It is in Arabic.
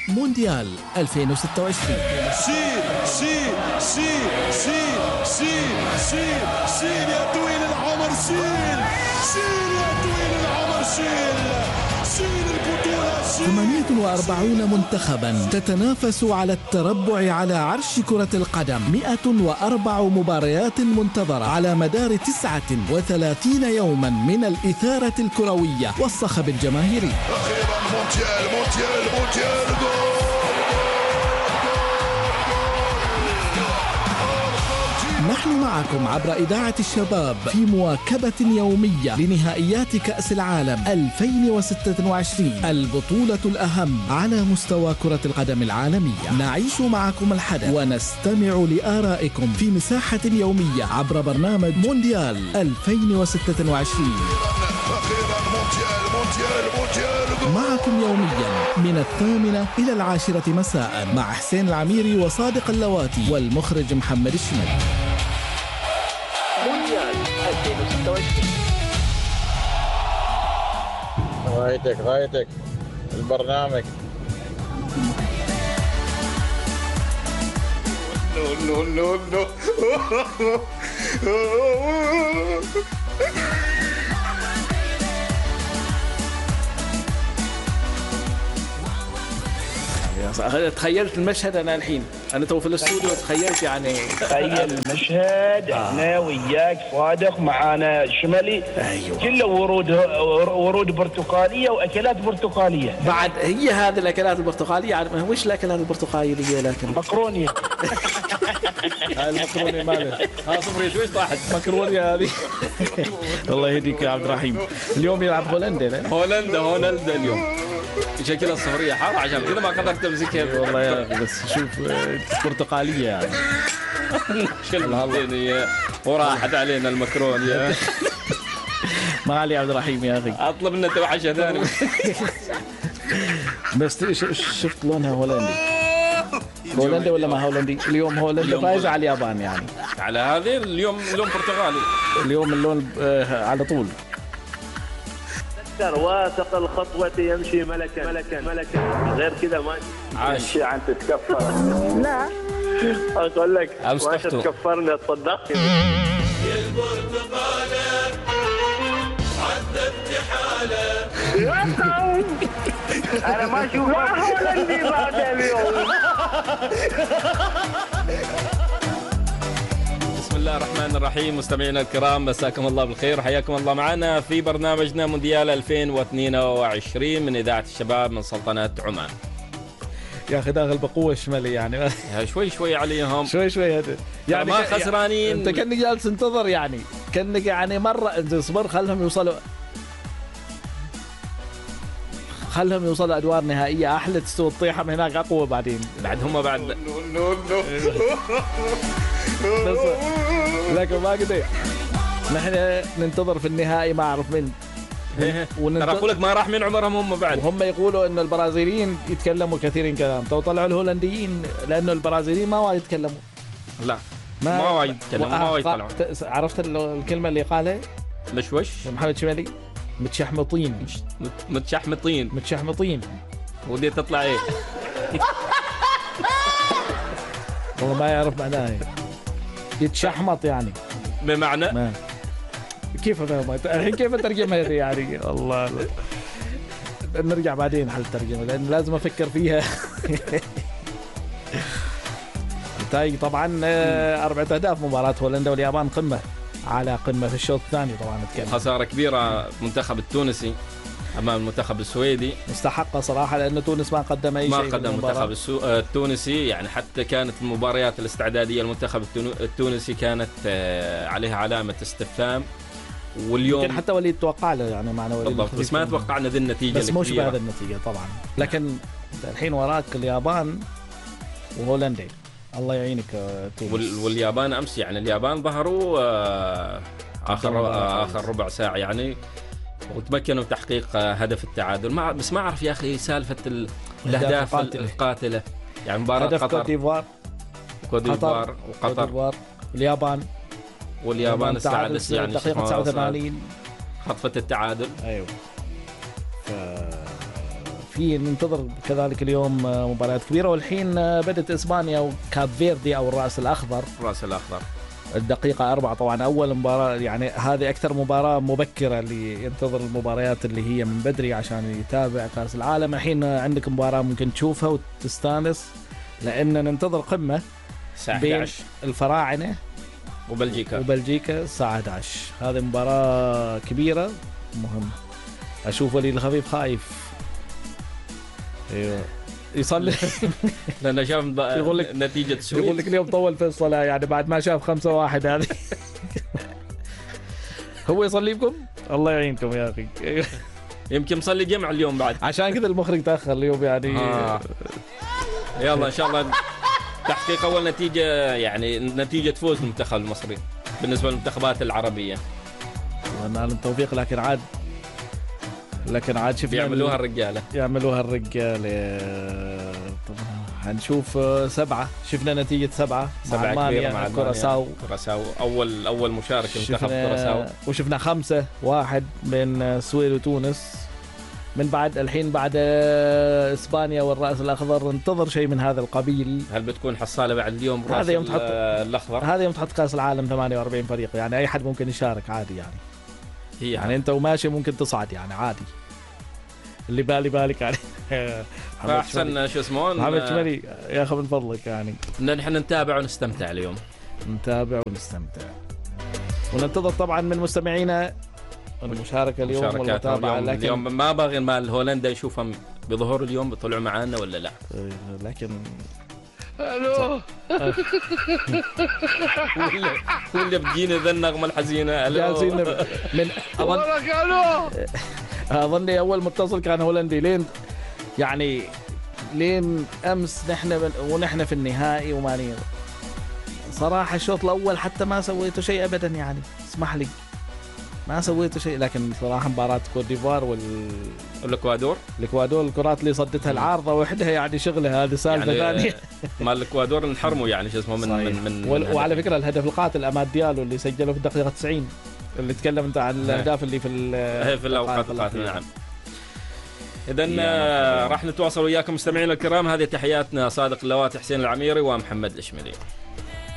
مونديال 2026. شيل شيل شيل شيل شيل شيل شيل يا طويل العمر، شيل شيل يا طويل العمر، شيل شيل البطولة، شيل. 48 منتخبا تتنافس على التربع على عرش كرة القدم. 104 مباريات منتظرة على مدار 39 يوما من الإثارة الكروية والصخب الجماهيري. أخيرا مونديال مونديال مونديال، جول. نحن معكم عبر إذاعة الشباب في مواكبة يومية لنهائيات كأس العالم 2026، البطولة الأهم على مستوى كرة القدم العالمية. نعيش معكم الحدث ونستمع لآرائكم في مساحة يومية عبر برنامج مونديال 2026. أخيرا مونديال مونديال مونديال، معكم يوميا من 8 إلى 10 مساء مع حسين العميري وصادق اللواتي والمخرج محمد الشمالي. مونديال 2026. غايتك البرنامج. نو تخيلت المشهد انا الحين، انا تو في الاستوديو تخيلت يعني. تخيل المشهد احنا وياك صادق معانا شمالي. ايوه كله ورود برتقاليه واكلات برتقاليه. بعد هي هذه الاكلات البرتقاليه، وش الاكلات البرتقاليه لكن مكروني. هاي المكرونه مالها ها صبري وش طاحت مكرونه هذه. الله يهديك يا عبد الرحيم. اليوم يلعب هولندا اليوم. شكلها الصفرية حارة عشان كذا ما قدرت امسكها والله يا اخي، بس شوف برتقالية يعني. شل وراحت علينا المكرون يا ما علي عبد الرحيم يا اخي. اطلب لنا توحشة ثاني. بس شفت لونها هولندي ولا ما هولندي؟ اليوم هولندا فايزة على اليابان يعني. على هذه اليوم لون برتقالي، اليوم اللون على طول. واثق الخطوة يمشي ملكا غير كذا ما يمشي عن تتكفر. لا أقول لك واش تكفرني تصدق. البرتقالة عدت حالة. أنا ما أشوف هولندي بعد اليوم. بسم الله الرحمن الرحيم. مستمعينا الكرام مساكم الله بالخير، حياكم الله معنا في برنامجنا مونديال 2022 من إذاعة الشباب من سلطنة عمان. يا أخي داخل بقوة الشمالي يعني. شوي عليهم شوي هذا يعني ما خسرانين. أنت كأنك جالس تنتظر يعني، كأنك يعني مرة اصبر خلهم يوصلوا أدوار نهائية أحلى، تستوي الطيحة من هناك أقوى بعدين بعد هم بعد. بس لكن ما قدر نحن ننتظر في النهائي ما أعرف من. ترى أقول لك ما راح من عمرهم هم بعد. وهم يقولوا إن البرازيليين يتكلموا كثير كلام، تو طلعوا الهولنديين لأنه البرازيليين ما وايد يتكلموا. لا ما وايد يتكلموا، ما وايد طلعوا. عرفت الكلمة اللي قالها وش محمد شمالي؟ متشحمطين ودي تطلع ايه. والله ما يعرف معناها. يتشحمط يعني بمعنى ما. كيف الحين كيف الترجمة هذه يعني؟ الله نرجع بعدين حل الترجمة لأن لازم أفكر فيها. نتائج طبعا 4 أهداف مباراة هولندا واليابان، قمة على قمة في الشوط الثاني. طبعا نتكلم خسارة كبيرة المنتخب التونسي أمام المنتخب السويدي، مستحقة صراحة لأن تونس ما قدم أي شيء. ما قدم المنتخب التونسي يعني، حتى كانت المباريات الاستعدادية المنتخب التونسي كانت عليها علامة استفهام. واليوم يمكن حتى وليد توقع له يعني معنا وليد بالضبط، بس ما توقعنا ذي النتيجة، بس مش بهذا النتيجة طبعا. لكن الحين وراك اليابان وهولندا، الله يعينك تونس. واليابان أمس يعني اليابان ظهروا آخر ربع ساعة يعني، وتمكنوا من تحقيق هدف التعادل. بس ما أعرف يا أخي سالفة الأهداف القاتلة يعني. مباراة قطر وقطر واليابان استعادت يعني دقيقة 89 خطفة التعادل. أيوه في ننتظر كذلك اليوم مباريات كبيرة. والحين بدت إسبانيا وكاب فيردي أو الرأس الأخضر. الدقيقة 4 طبعا أول مباراة، يعني هذه أكثر مباراة مبكرة اللي ينتظر المباريات اللي هي من بدري عشان يتابع كأس العالم. الحين عندك مباراة ممكن تشوفها وتستانس، لأن ننتظر قمة بين الفراعنة وبلجيكا الساعة 11. هذه مباراة كبيرة مهمة. أشوف ولي الخفيف خايف يصلي لأنه شاف يقول لك نتيجة السويد، يقول لك اليوم طول في الصلاة يعني بعد ما شاف 5-1 هذه. هو يصلي بكم الله يعينكم يا أخي. يمكن مصلي جمع اليوم بعد، عشان كذا المخرج تأخر اليوم يعني. يلا إن شاء الله تحقيق أول نتيجة، يعني نتيجة فوز المنتخب المصري بالنسبة للمنتخبات العربية. ونال التوفيق، لكن عاد شفنا يعملوها الرجال. طبعا هنشوف 7. شفنا نتيجة 7 مع ألمانيا كوراساو. أول مشاركة منتخب كوراساو. وشفنا 5-1 بين السويد وتونس. من بعد الحين بعد إسبانيا والرأس الأخضر ننتظر شيء من هذا القبيل. هل بتكون حصالة بعد اليوم الرأس الأخضر؟ هذا يوم تحط كأس العالم 48 فريق، يعني أي حد ممكن يشارك عادي يعني. يعني أنت وماشي ممكن تصعد يعني عادي. اللي بالك يعني. فأحسن شو اسمه محمد شمري يا أخي من فضلك يعني. نحن نتابع ونستمتع اليوم. وننتظر طبعا من مستمعينا المشاركة اليوم والمتابعة. لكن اليوم ما باغي مال هولندا يشوفهم بظهور اليوم بيطلعوا معانا ولا لا. لكن الو ولا بتجينا ذا النغمة الحزينة. الو من اظن اول متصل كان هولندي لين امس ونحن في النهائي وماني صراحة. الشوط الاول حتى ما سويته شيء ابدا يعني، اسمح لي ما سويته شيء. لكن صراحة مباراة كوت ديفوار والإكوادور الكرات اللي صدتها العارضة وحدها يعني شغلها هذه سالفة يعني ثانية. مال الإكوادور نحرمه يعني شو اسمه من وعلى فكرة الهدف القاتل أماد ديالو اللي سجله في الدقيقة 90 اللي تكلم انت عن الأهداف اللي في الأوقات القاتلة. نعم. إذن راح نتواصل وياكم مستمعينا الكرام. هذه تحياتنا صادق اللواتي، حسين العميري ومحمد الإشملي.